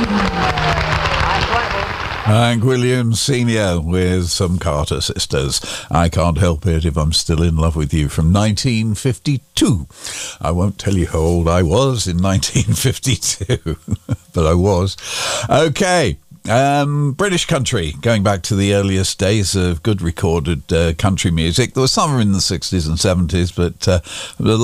Hank Williams Sr. with some Carter Sisters. I Can't Help It If I'm Still in Love with You from 1952. I won't tell you how old I was in 1952, but I was. Okay. British country, going back to the earliest days of good recorded country music. There was some in the 60s and 70s, but